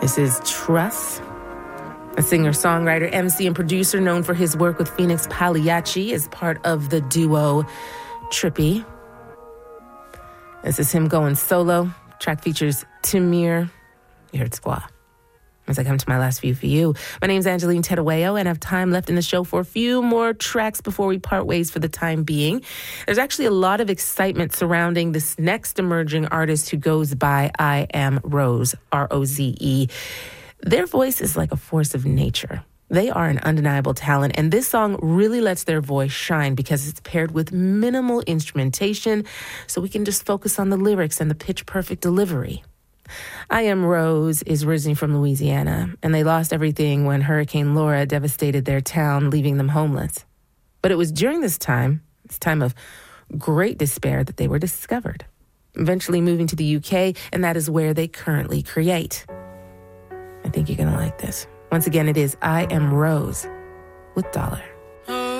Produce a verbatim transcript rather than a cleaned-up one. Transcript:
This is Trust. A singer-songwriter, M C, and producer known for his work with Phoenix Pagliacci is part of the duo Trippy. This is him going solo. Track features Tamir. You heard Squaw. As I come to my last few for you, my name's Angeline Terueo, and I have time left in the show for a few more tracks before we part ways for the time being. There's actually a lot of excitement surrounding this next emerging artist who goes by I Am Rose, R O Z E. Their voice is like a force of nature. They are an undeniable talent, and this song really lets their voice shine because it's paired with minimal instrumentation, so we can just focus on the lyrics and the pitch-perfect delivery. I Am Rose is originally from Louisiana, and they lost everything when Hurricane Laura devastated their town, leaving them homeless. But it was during this time, this time of great despair, that they were discovered, eventually moving to the U K, and that is where they currently create. I think you're going to like this. Once again, it is I Am Rose with Dollar.